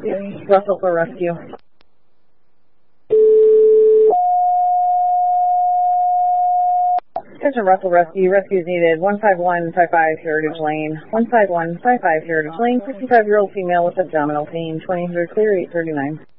Russell for rescue. Attention Russell Rescue. Rescue is needed. 15155 Heritage Lane. 15155 Heritage Lane. 55-year-old female with abdominal pain. 2000 clear 839.